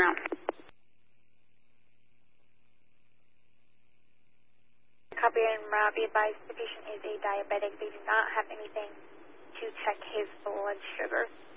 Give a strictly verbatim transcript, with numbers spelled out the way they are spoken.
out. Copy and uh, be advised the patient is a diabetic. They do not have anything to check his blood sugar.